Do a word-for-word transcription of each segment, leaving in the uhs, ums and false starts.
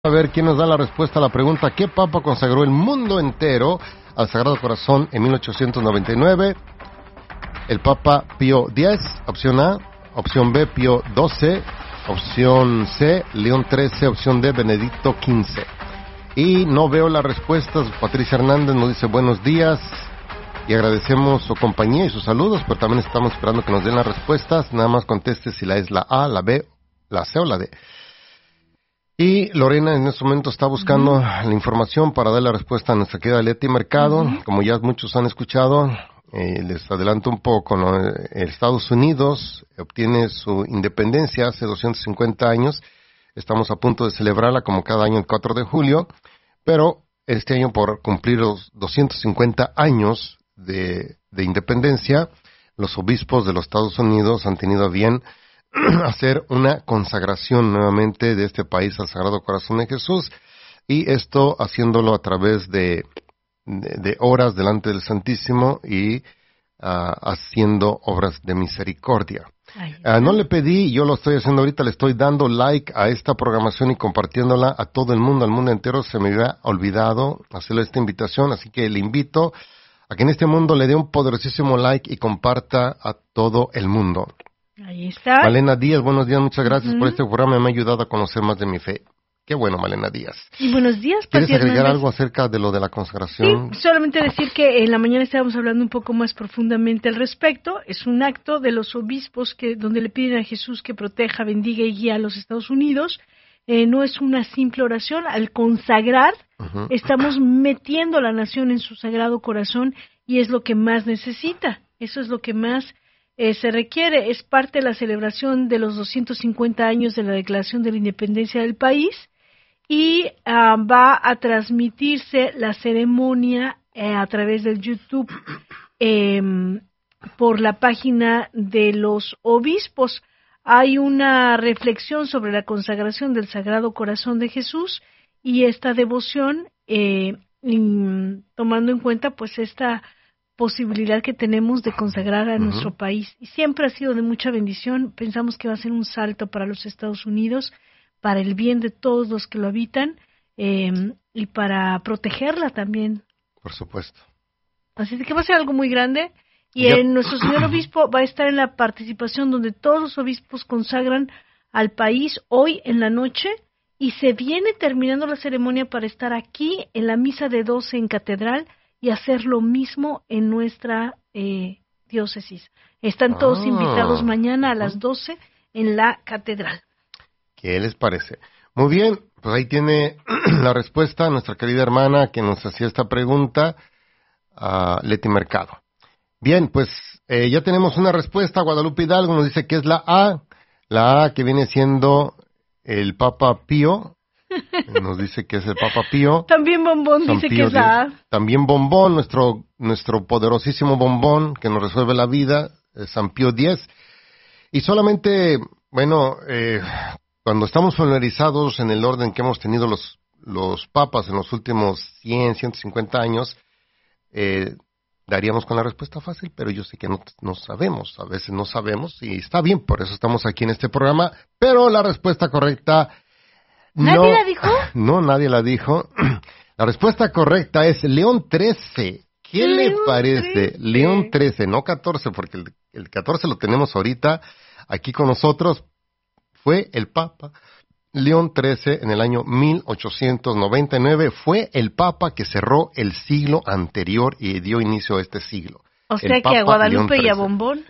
A ver quién nos da la respuesta a la pregunta: ¿qué papa consagró el mundo entero al Sagrado Corazón en mil ochocientos noventa y nueve? El Papa Pío X, opción A. Opción B, Pío doce. Opción C, León trece. Opción D, Benedicto quince. Y no veo las respuestas. Patricia Hernández nos dice buenos días y agradecemos su compañía y sus saludos, pero también estamos esperando que nos den las respuestas. Nada más conteste si la es la A, la B, la C o la D. Y Lorena en este momento está buscando uh-huh. la información para dar la respuesta a nuestra querida Leti Mercado. Uh-huh. Como ya muchos han escuchado, eh, les adelanto un poco, ¿no? Estados Unidos obtiene su independencia hace doscientos cincuenta años. Estamos a punto de celebrarla como cada año el cuatro de julio, pero este año, por cumplir los doscientos cincuenta años de, de independencia, los obispos de los Estados Unidos han tenido a bien hacer una consagración nuevamente de este país al Sagrado Corazón de Jesús, y esto haciéndolo a través de, de, de horas delante del Santísimo y uh, haciendo obras de misericordia. Uh, no le pedí, yo lo estoy haciendo ahorita, le estoy dando like a esta programación y compartiéndola a todo el mundo, al mundo entero. Se me había olvidado hacerle esta invitación, así que le invito a que en este mundo le dé un poderosísimo like y comparta a todo el mundo. Ahí está. Malena Díaz, buenos días, muchas gracias uh-huh. por este programa, me ha ayudado a conocer más de mi fe. Qué bueno, Malena Díaz. Y buenos días, ¿Quieres Pati agregar Hernández? algo acerca de lo de la consagración? Sí, solamente decir que en la mañana estábamos hablando un poco más profundamente al respecto. Es un acto de los obispos que donde le piden a Jesús que proteja, bendiga y guíe a los Estados Unidos. Eh, no es una simple oración. Al consagrar, uh-huh. estamos metiendo a la nación en su Sagrado Corazón, y es lo que más necesita. Eso es lo que más Eh, se requiere. Es parte de la celebración de los doscientos cincuenta años de la Declaración de la Independencia del país, y uh, va a transmitirse la ceremonia eh, a través del YouTube eh, por la página de los obispos. Hay una reflexión sobre la consagración del Sagrado Corazón de Jesús y esta devoción, eh, in, tomando en cuenta pues esta posibilidad que tenemos de consagrar a uh-huh. nuestro país. Y siempre ha sido de mucha bendición. Pensamos que va a ser un salto para los Estados Unidos, para el bien de todos los que lo habitan, eh, y para protegerla también. Por supuesto. Así que va a ser algo muy grande. Y yep. en nuestro señor obispo va a estar en la participación donde todos los obispos consagran al país hoy en la noche, y se viene terminando la ceremonia para estar aquí en la misa de doce en Catedral y hacer lo mismo en nuestra eh, diócesis. Están todos ah, invitados mañana a las doce en la Catedral. ¿Qué les parece? Muy bien, pues ahí tiene la respuesta nuestra querida hermana que nos hacía esta pregunta, a uh, Leti Mercado. Bien, pues eh, ya tenemos una respuesta. Guadalupe Hidalgo nos dice que es la A, la A que viene siendo el Papa Pío. Nos dice que es el Papa Pío. También Bombón San dice Pío que es la A. También Bombón, nuestro nuestro poderosísimo Bombón que nos resuelve la vida, eh, San Pío X. Y solamente, bueno, eh, cuando estamos familiarizados en el orden que hemos tenido los los papas en los últimos cien, ciento cincuenta años, eh, daríamos con la respuesta fácil, pero yo sé que no, no sabemos, a veces no sabemos, y está bien, por eso estamos aquí en este programa, pero la respuesta correcta... ¿Nadie no, la dijo? No, nadie la dijo. La respuesta correcta es León trece. ¿Qué León le parece? trece. León trece, no catorce, porque el, el catorce lo tenemos ahorita aquí con nosotros. Fue el Papa León trece en el año mil ochocientos noventa y nueve. Fue el Papa que cerró el siglo anterior y dio inicio a este siglo. O sea que a Guadalupe y a Bombón.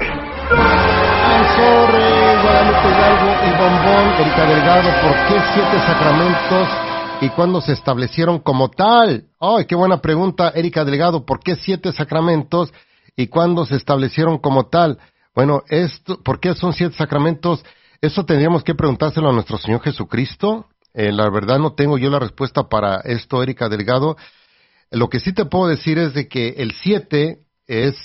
I'm sorry, Guadalupe Hidalgo y Bombón. Erika Delgado, ¿por qué siete sacramentos y cuándo se establecieron como tal? ¡Ay, qué buena pregunta, Erika Delgado! ¿Por qué siete sacramentos y cuándo se establecieron como tal? Bueno, esto, ¿por qué son siete sacramentos? Eso tendríamos que preguntárselo a nuestro Señor Jesucristo. Eh, la verdad no tengo yo la respuesta para esto, Erika Delgado. Lo que sí te puedo decir es de que el siete es,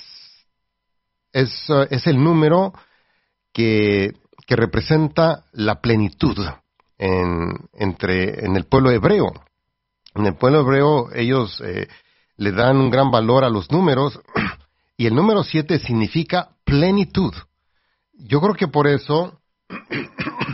es, uh, es el número que, que representa la plenitud en, entre, en el pueblo hebreo. En el pueblo hebreo ellos eh, le dan un gran valor a los números, y el número siete significa plenitud. Yo creo que por eso,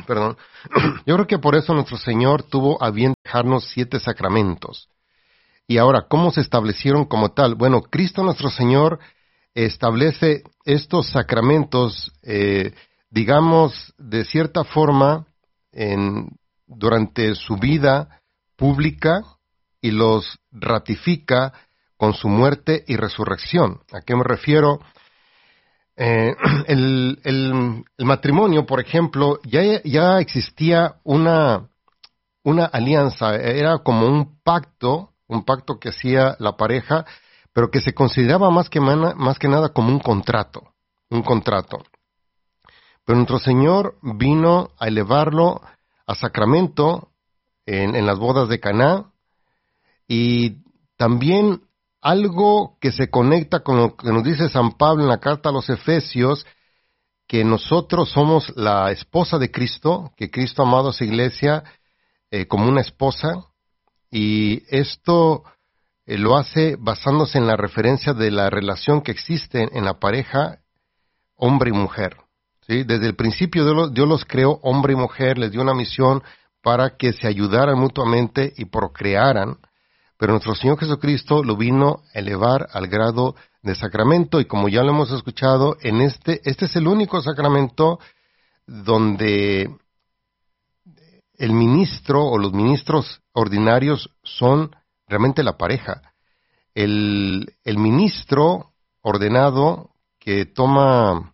perdón, yo creo que por eso nuestro Señor tuvo a bien dejarnos siete sacramentos. Y ahora, ¿cómo se establecieron como tal? Bueno, Cristo nuestro Señor establece estos sacramentos, eh, digamos, de cierta forma, en, durante su vida pública y los ratifica con su muerte y resurrección. ¿A qué me refiero? Eh, el, el, el matrimonio, por ejemplo, ya, ya existía una, una alianza, era como un pacto, un pacto que hacía la pareja, pero que se consideraba más que, mana, más que nada como un contrato, un contrato. Pero nuestro Señor vino a elevarlo a sacramento en, en las bodas de Caná, y también algo que se conecta con lo que nos dice San Pablo en la carta a los Efesios, que nosotros somos la esposa de Cristo, que Cristo ha amado a su iglesia eh, como una esposa, y esto eh, lo hace basándose en la referencia de la relación que existe en la pareja hombre y mujer. ¿Sí? Desde el principio Dios los, Dios los creó hombre y mujer, les dio una misión para que se ayudaran mutuamente y procrearan. Pero nuestro Señor Jesucristo lo vino a elevar al grado de sacramento, y como ya lo hemos escuchado, en este, este es el único sacramento donde el ministro o los ministros ordinarios son realmente la pareja. El, el ministro ordenado que toma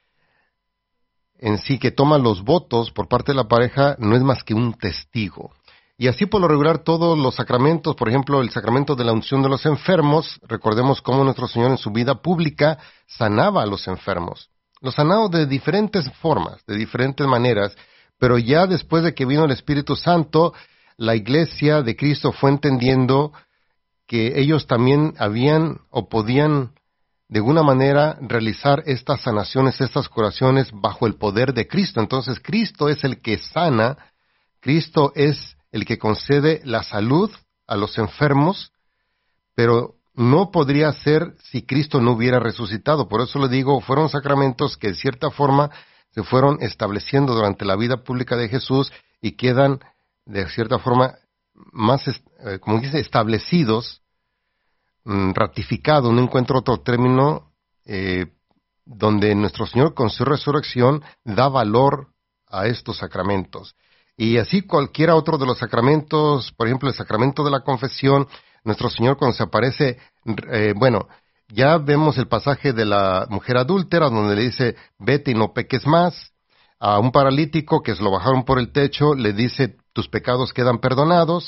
en sí, que toma los votos por parte de la pareja, no es más que un testigo. Y así por lo regular todos los sacramentos, por ejemplo el sacramento de la unción de los enfermos, recordemos cómo nuestro Señor en su vida pública sanaba a los enfermos. Los sanaba de diferentes formas, de diferentes maneras, pero ya después de que vino el Espíritu Santo, la iglesia de Cristo fue entendiendo que ellos también habían o podían de alguna manera realizar estas sanaciones, estas curaciones bajo el poder de Cristo. Entonces Cristo es el que sana, Cristo es el que concede la salud a los enfermos, pero no podría ser si Cristo no hubiera resucitado. Por eso le digo, fueron sacramentos que de cierta forma se fueron estableciendo durante la vida pública de Jesús y quedan de cierta forma más, eh, como dice, establecidos, mm, ratificados. No encuentro otro término eh, donde nuestro Señor con su resurrección da valor a estos sacramentos. Y así cualquiera otro de los sacramentos, por ejemplo el sacramento de la confesión, nuestro Señor cuando se aparece, eh, bueno, ya vemos el pasaje de la mujer adúltera donde le dice, vete y no peques más. A un paralítico que se lo bajaron por el techo, le dice, tus pecados quedan perdonados.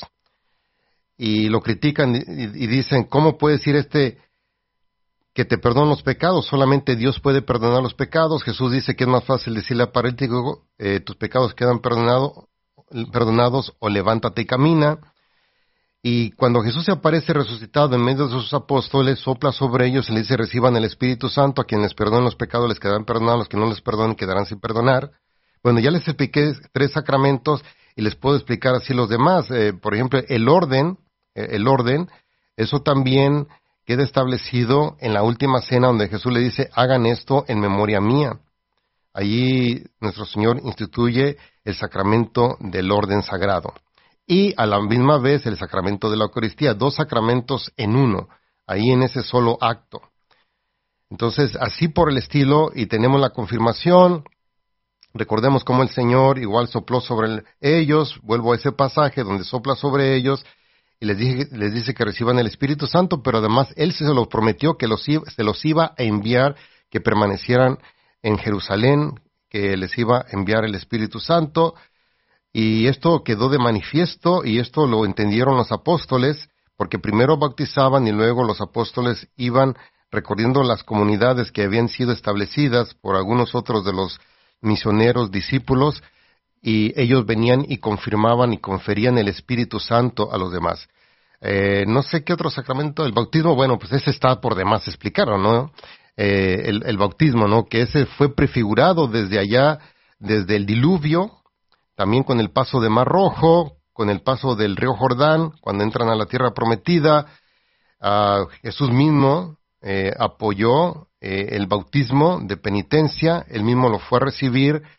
Y lo critican y, y dicen, ¿cómo puede decir este que te perdona los pecados? Solamente Dios puede perdonar los pecados. Jesús dice que es más fácil decirle al paralítico, eh, tus pecados quedan perdonados, perdonados o levántate y camina. Y cuando Jesús se aparece resucitado en medio de sus apóstoles, sopla sobre ellos y les dice, reciban el Espíritu Santo, a quienes les perdonen los pecados les quedarán perdonados, los que no les perdonen quedarán sin perdonar. Bueno, ya les expliqué tres sacramentos y les puedo explicar así los demás. Eh, por ejemplo, el orden, eh, el orden, eso también queda establecido en la última cena donde Jesús le dice, hagan esto en memoria mía. Allí nuestro Señor instituye el sacramento del orden sagrado. Y a la misma vez el sacramento de la Eucaristía, dos sacramentos en uno, ahí en ese solo acto. Entonces, así por el estilo, y tenemos la confirmación, recordemos cómo el Señor igual sopló sobre el, ellos, vuelvo a ese pasaje donde sopla sobre ellos, y les, dije, les dice que reciban el Espíritu Santo, pero además Él se los prometió que los, se los iba a enviar, que permanecieran en Jerusalén, que les iba a enviar el Espíritu Santo. Y esto quedó de manifiesto, y esto lo entendieron los apóstoles, porque primero bautizaban y luego los apóstoles iban recorriendo las comunidades que habían sido establecidas por algunos otros de los misioneros discípulos, y ellos venían y confirmaban y conferían el Espíritu Santo a los demás. Eh, no sé qué otro sacramento, el bautismo, bueno, pues ese está por demás explicarlo, ¿no? Eh, el, el bautismo, ¿no? Que ese fue prefigurado desde allá, desde el diluvio, también con el paso de Mar Rojo, con el paso del río Jordán, cuando entran a la tierra prometida. Uh, Jesús mismo eh, apoyó eh, el bautismo de penitencia, él mismo lo fue a recibir,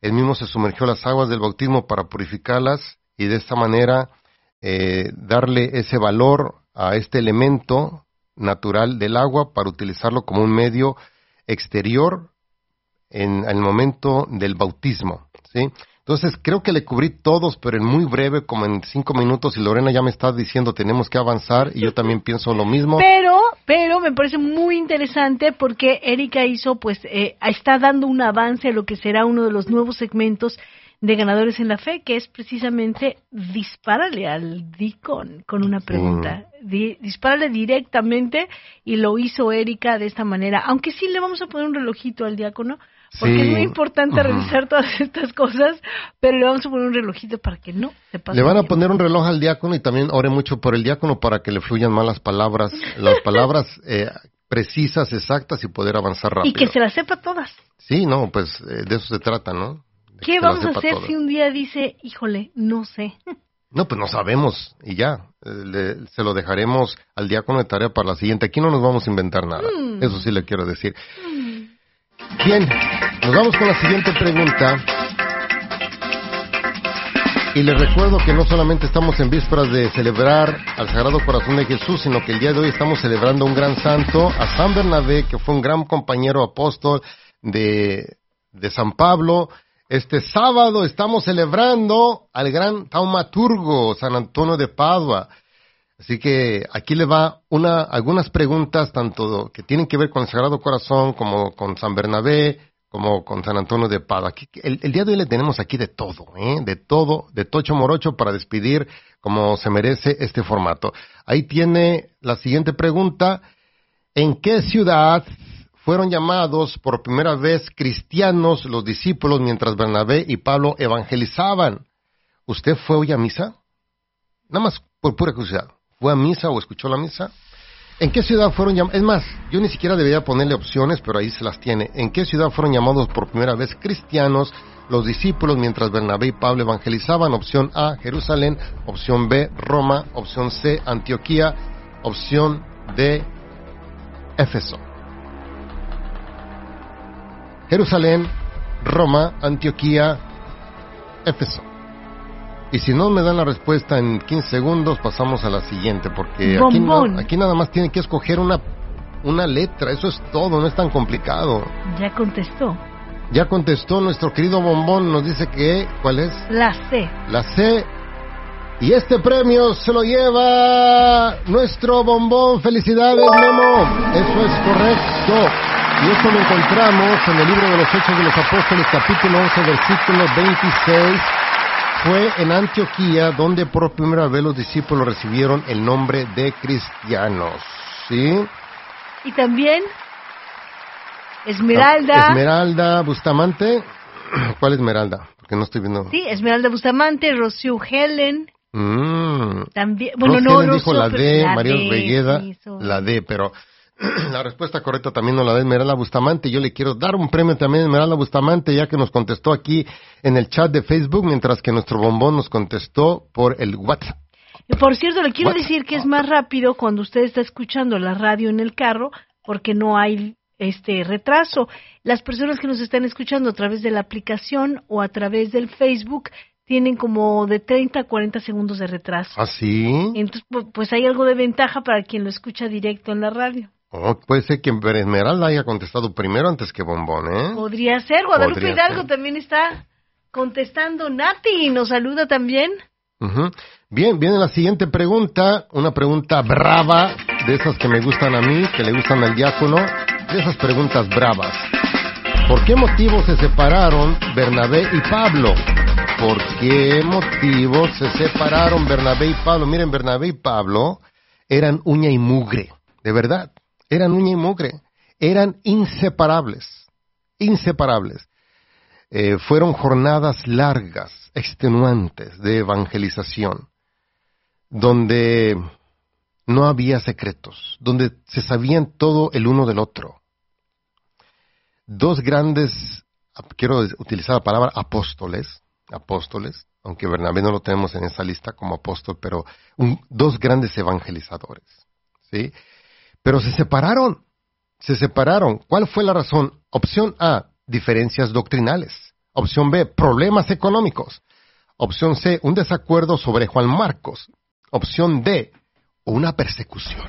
Él mismo se sumergió a las aguas del bautismo para purificarlas y de esta manera eh, darle ese valor a este elemento natural del agua para utilizarlo como un medio exterior en, en el momento del bautismo, ¿sí? Entonces, creo que le cubrí todos, pero en muy breve, como en cinco minutos, y Lorena ya me está diciendo tenemos que avanzar, y yo también pienso lo mismo. Pero, pero me parece muy interesante porque Erika hizo, pues, eh, está dando un avance a lo que será uno de los nuevos segmentos de Ganadores en la Fe, que es precisamente dispárale al Deacon con una pregunta. Sí. Di, dispárale directamente, y lo hizo Erika de esta manera, aunque sí le vamos a poner un relojito al diácono, porque sí. Es muy importante uh-huh. revisar todas estas cosas, pero le vamos a poner un relojito para que no se pase. Le van a tiempo. poner un reloj al diácono, y también ore mucho por el diácono para que le fluyan más las palabras, las palabras eh, precisas, exactas, y poder avanzar rápido. Y que se las sepa todas. Sí, no, pues eh, de eso se trata, ¿no? De ¿Qué vamos a hacer todas. Si un día dice, híjole, no sé? No, pues no sabemos, y ya, eh, le, se lo dejaremos al diácono de tarea para la siguiente. Aquí no nos vamos a inventar nada, mm. eso sí le quiero decir. Mm. Bien, nos vamos con la siguiente pregunta. Y les recuerdo que no solamente estamos en vísperas de celebrar al Sagrado Corazón de Jesús, sino que el día de hoy estamos celebrando a un gran santo, a San Bernabé, que fue un gran compañero apóstol de, de San Pablo. Este sábado estamos celebrando al gran taumaturgo, San Antonio de Padua. Así que aquí le va una, algunas preguntas, tanto que tienen que ver con el Sagrado Corazón, como con San Bernabé, como con San Antonio de Padua. Aquí, el, el día de hoy le tenemos aquí de todo, ¿eh? de todo, de tocho morocho, para despedir como se merece este formato. Ahí tiene la siguiente pregunta. ¿En qué ciudad fueron llamados por primera vez cristianos los discípulos mientras Bernabé y Pablo evangelizaban? ¿Usted fue hoy a misa? Nada más por pura curiosidad. ¿Fue a misa o escuchó la misa? ¿En qué ciudad fueron llamados? Es más, yo ni siquiera debería ponerle opciones, pero ahí se las tiene. ¿En qué ciudad fueron llamados por primera vez cristianos los discípulos mientras Bernabé y Pablo evangelizaban? Opción A, Jerusalén. Opción B, Roma. Opción C, Antioquía. Opción D, Éfeso. Jerusalén, Roma, Antioquía, Éfeso. Y si no me dan la respuesta en quince segundos, pasamos a la siguiente, porque aquí, no, aquí nada más tiene que escoger una, una letra, eso es todo, no es tan complicado. Ya contestó. Ya contestó nuestro querido Bombón, nos dice que, ¿cuál es? La C. La C. Y este premio se lo lleva nuestro Bombón. ¡Felicidades, Memo! Eso es correcto. Y esto lo encontramos en el libro de los Hechos de los Apóstoles, capítulo once, versículo veintiséis. Fue en Antioquía donde por primera vez los discípulos recibieron el nombre de cristianos, ¿sí? Y también Esmeralda. Esmeralda Bustamante. ¿Cuál Esmeralda? Porque no estoy viendo. Sí, Esmeralda Bustamante, Rocío Helen. Mm. También, bueno, Rose no, Helen dijo la D, la María D, Regueda, sí, la D, pero la respuesta correcta también no la da Esmeralda Bustamante. Yo le quiero dar un premio también a Esmeralda Bustamante, ya que nos contestó aquí en el chat de Facebook, mientras que nuestro Bombón nos contestó por el WhatsApp. Por cierto, le quiero WhatsApp. decir que es más rápido cuando usted está escuchando la radio en el carro, porque no hay este retraso. Las personas que nos están escuchando a través de la aplicación o a través del Facebook tienen como de treinta a cuarenta segundos de retraso. ¿Ah, sí? Entonces, pues hay algo de ventaja para quien lo escucha directo en la radio. Oh, puede ser que Esmeralda haya contestado primero antes que Bombón, ¿eh? Podría ser. Guadalupe Podría Hidalgo ser. también está contestando. Nati nos saluda también. Uh-huh. Bien, viene la siguiente pregunta, una pregunta brava, de esas que me gustan a mí, que le gustan al diácono, de esas preguntas bravas. ¿Por qué motivo se separaron Bernabé y Pablo? ¿Por qué motivo se separaron Bernabé y Pablo? Miren, Bernabé y Pablo eran uña y mugre, de verdad, eran uña y mugre, eran inseparables, inseparables. Eh, fueron jornadas largas, extenuantes de evangelización, donde no había secretos, donde se sabían todo el uno del otro. Dos grandes, quiero utilizar la palabra apóstoles, apóstoles, aunque Bernabé no lo tenemos en esa lista como apóstol, pero un, dos grandes evangelizadores, ¿sí? Pero se separaron, se separaron. ¿Cuál fue la razón? Opción A, diferencias doctrinales. Opción B, problemas económicos. Opción C, un desacuerdo sobre Juan Marcos. Opción D, una persecución.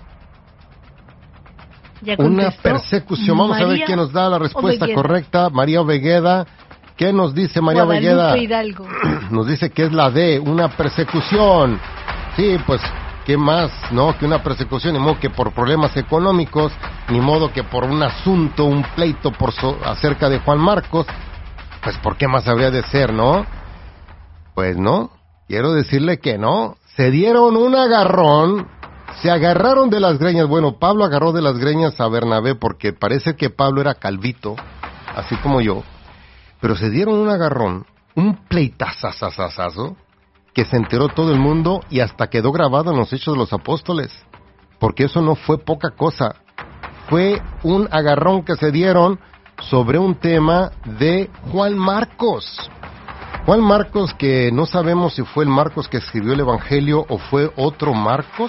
Una persecución. Vamos María a ver quién nos da la respuesta Ovegueda. Correcta. María Ovegueda. ¿Qué nos dice María Ovegueda? Hidalgo. Nos dice que es la D, una persecución. Sí, pues, ¿qué más, no? Que una persecución, ni modo que por problemas económicos, ni modo que por un asunto, un pleito por so, acerca de Juan Marcos. Pues, ¿por qué más habría de ser, no? Pues no, quiero decirle que no. Se dieron un agarrón, se agarraron de las greñas. Bueno, Pablo agarró de las greñas a Bernabé porque parece que Pablo era calvito, así como yo. Pero se dieron un agarrón, un pleitazazazazazo, que se enteró todo el mundo y hasta quedó grabado en los Hechos de los Apóstoles. Porque eso no fue poca cosa. Fue un agarrón que se dieron sobre un tema de Juan Marcos. Juan Marcos, que no sabemos si fue el Marcos que escribió el Evangelio o fue otro Marcos.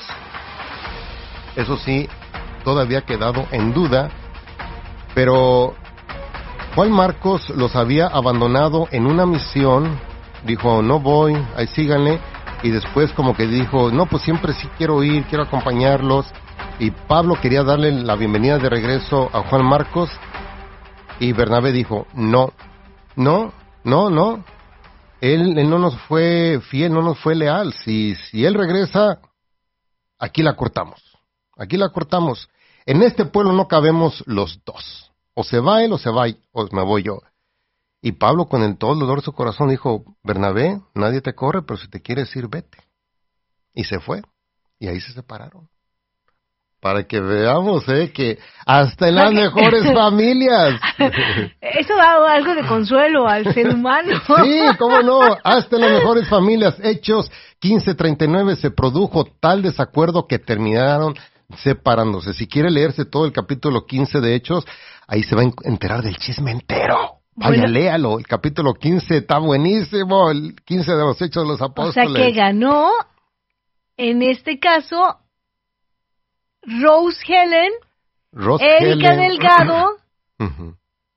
Eso sí, todavía ha quedado en duda. Pero Juan Marcos los había abandonado en una misión, dijo, no voy, ahí síganle, y después como que dijo, no, pues siempre sí quiero ir, quiero acompañarlos, y Pablo quería darle la bienvenida de regreso a Juan Marcos, y Bernabé dijo, no, no, no, no, él, él no nos fue fiel, no nos fue leal, si, si él regresa, aquí la cortamos, aquí la cortamos, en este pueblo no cabemos los dos. O se va él o se va o me voy yo. Y Pablo con el todo el dolor de su corazón dijo, Bernabé, nadie te corre, pero si te quieres ir, vete. Y se fue. Y ahí se separaron. Para que veamos, eh, que hasta en las mejores familias. Eso da algo de consuelo al ser humano. Sí, cómo no, hasta en las mejores familias. Hechos quince treinta y nueve se produjo tal desacuerdo que terminaron separándose. Si quiere leerse todo el capítulo quince de Hechos, ahí se va a enterar del chisme entero. Vaya, bueno, léalo. El capítulo quince está buenísimo. El quince de los Hechos de los Apóstoles. O sea que ganó, en este caso, Rose Helen, Rose Erika Helen. Delgado uh-huh.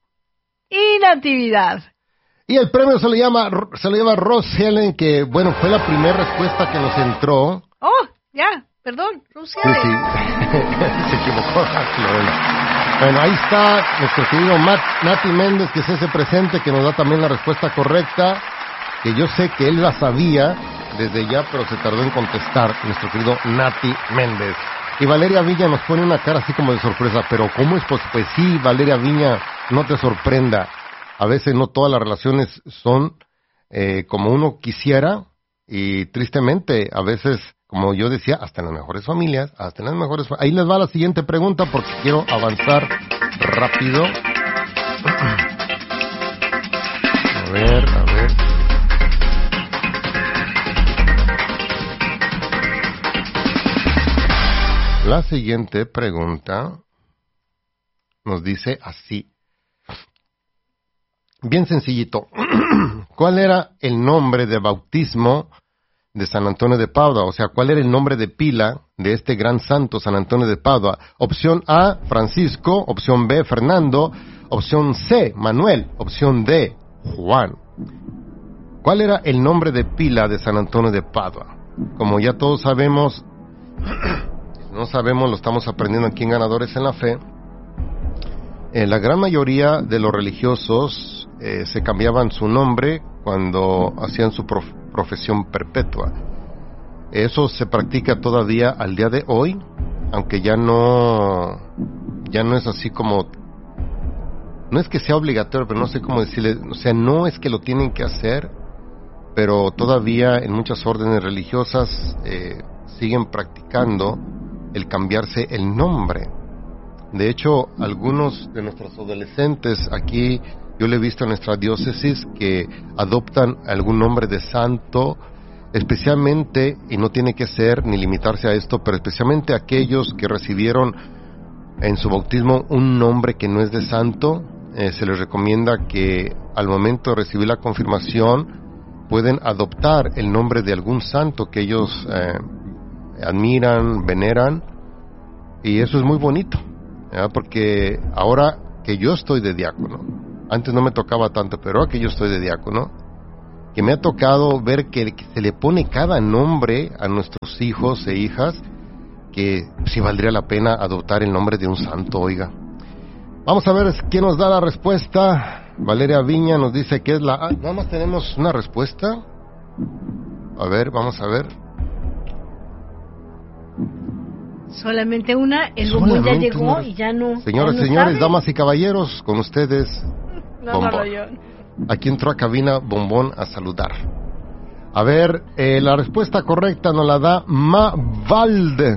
y Natividad. Y el premio se le llama, se le llama Rose Helen, que bueno, fue la primera respuesta que nos entró. Oh, ya, perdón, Rose Helen. Sí, sí. Se equivocó. Bueno, ahí está nuestro querido Matt, Nati Méndez, que se hace presente, que nos da también la respuesta correcta, que yo sé que él la sabía desde ya, pero se tardó en contestar, nuestro querido Nati Méndez. Y Valeria Viña nos pone una cara así como de sorpresa, pero ¿cómo es posible? Pues sí, Valeria Viña, no te sorprenda. A veces no todas las relaciones son eh, como uno quisiera, y tristemente, a veces, como yo decía, hasta en las mejores familias, hasta en las mejores familias. Ahí les va la siguiente pregunta porque quiero avanzar rápido. A ver, a ver. La siguiente pregunta nos dice así. Bien sencillito. ¿Cuál era el nombre de bautismo de San Antonio de Padua? O sea, ¿cuál era el nombre de pila de este gran santo San Antonio de Padua? Opción A, Francisco. Opción B, Fernando. Opción C, Manuel. Opción D, Juan. ¿Cuál era el nombre de pila de San Antonio de Padua? Como ya todos sabemos, no sabemos, lo estamos aprendiendo aquí en Ganadores en la Fe, eh, la gran mayoría de los religiosos eh, se cambiaban su nombre cuando hacían su prof- profesión perpetua. Eso se practica todavía al día de hoy, aunque ya no, ya no es así como, no es que sea obligatorio, pero no sé cómo decirle, o sea, no es que lo tienen que hacer, pero todavía en muchas órdenes religiosas eh, siguen practicando el cambiarse el nombre. De hecho, algunos de nuestros adolescentes aquí, yo le he visto en nuestra diócesis que adoptan algún nombre de santo, especialmente, y no tiene que ser ni limitarse a esto, pero especialmente aquellos que recibieron en su bautismo un nombre que no es de santo, eh, se les recomienda que al momento de recibir la confirmación pueden adoptar el nombre de algún santo que ellos eh, admiran, veneran, y eso es muy bonito, ¿ya? Porque ahora que yo estoy de diácono, Antes no me tocaba tanto, pero ahora que yo estoy de diácono, que me ha tocado ver que se le pone cada nombre a nuestros hijos e hijas, que sí valdría la pena adoptar el nombre de un santo, oiga. Vamos a ver quién nos da la respuesta. Valeria Viña nos dice que es la... Ah, nada más tenemos una respuesta. A ver, vamos a ver. Solamente una, el bombón ya llegó una... y ya no... Señoras y no señores, sabe. damas y caballeros, con ustedes, No, Bombón. no, yo. Aquí entró a cabina Bombón a saludar. A ver, eh, la respuesta correcta nos la da Mavalde.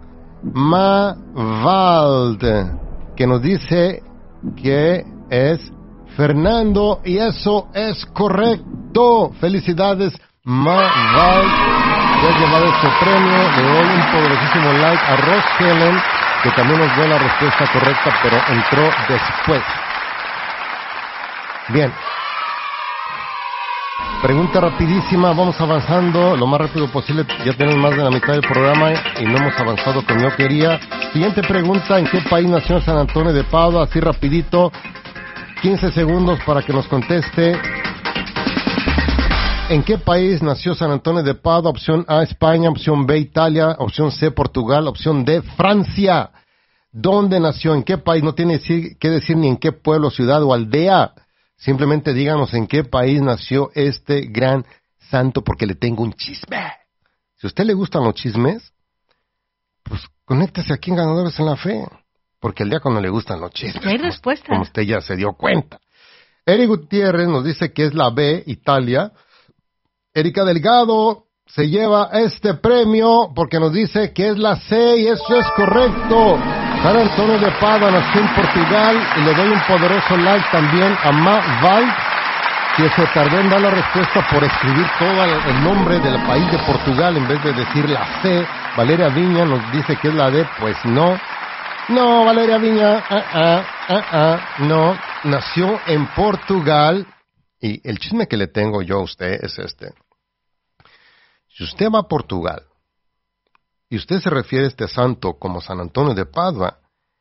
Mavalde, que nos dice que es Fernando, y eso es correcto. Felicidades, Mavalde. Ya has llevado este premio. Le doy un poderosísimo like a Ross Helen, que también nos dio la respuesta correcta, pero entró después. Bien. Pregunta rapidísima, vamos avanzando lo más rápido posible. Ya tenemos más de la mitad del programa y no hemos avanzado como yo quería. Siguiente pregunta, ¿en qué país nació San Antonio de Padua? Así rapidito, quince segundos para que nos conteste. ¿En qué país nació San Antonio de Padua? Opción A, España. Opción B, Italia. Opción C, Portugal. Opción D, Francia. ¿Dónde nació? ¿En qué país? No tiene que decir ni en qué pueblo, ciudad o aldea. Simplemente díganos en qué país nació este gran santo, porque le tengo un chisme. Si a usted le gustan los chismes, pues conéctese aquí en Ganadores en la Fe, porque al diácono le gustan los chismes. Hay respuesta. Como usted ya se dio cuenta. Eric Gutiérrez nos dice que es la B, Italia. Erika Delgado se lleva este premio porque nos dice que es la C, y eso es correcto. San Antonio de Padua nació en Portugal, y le doy un poderoso like también a Maval, que se tardó en dar la respuesta por escribir todo el nombre del país de Portugal en vez de decir la C. Valeria Viña nos dice que es la D, pues no. No, Valeria Viña, ah, ah, ah, ah, no, nació en Portugal. Y el chisme que le tengo yo a usted es este. Si usted va a Portugal y usted se refiere a este santo como San Antonio de Padua,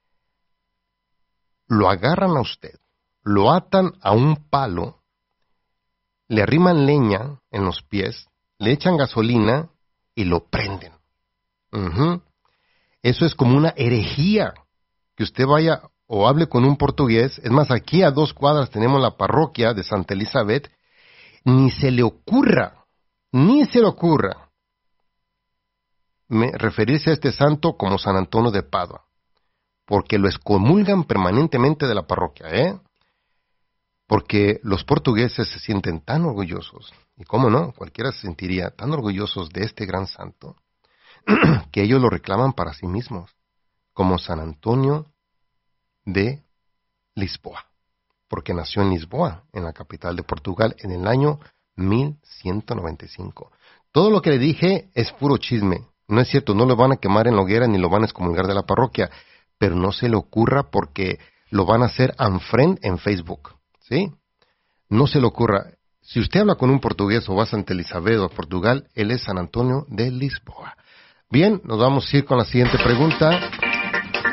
lo agarran a usted, lo atan a un palo, le arriman leña en los pies, le echan gasolina y lo prenden. Uh-huh. Eso es como una herejía, que usted vaya o hable con un portugués. Es más, aquí a dos cuadras tenemos la parroquia de Santa Elizabeth. Ni se le ocurra, ni se le ocurra me, referirse a este santo como San Antonio de Padua, porque lo excomulgan permanentemente de la parroquia, ¿eh? Porque los portugueses se sienten tan orgullosos, y cómo no, cualquiera se sentiría tan orgullosos de este gran santo, que ellos lo reclaman para sí mismos, como San Antonio de Lisboa, porque nació en Lisboa, en la capital de Portugal, en el año mil ciento noventa y cinco. Todo lo que le dije es puro chisme, no es cierto, no lo van a quemar en la hoguera ni lo van a excomulgar de la parroquia, pero no se le ocurra porque lo van a hacer unfriend en Facebook, ¿sí? No se le ocurra. Si usted habla con un portugués o va a Santa Elizabeth o a Portugal, él es San Antonio de Lisboa. Bien, nos vamos a ir con la siguiente pregunta.